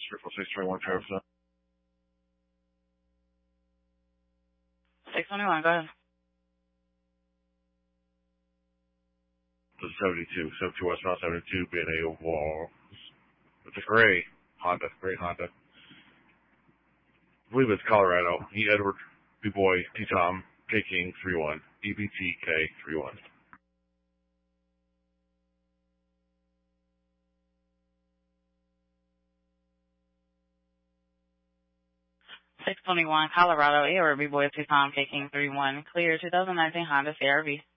Circle 621 Travis. 621, go ahead. 72, 72 westbound 72, being a wall. It's a gray Honda. I believe it's Colorado. E. Edward, B. Boy, T. Tom, K. King, 31, EBTK, 31. 621, Colorado, Edward, B. Boy, T. Tom, K. King, 31, clear 2019 Honda CRV.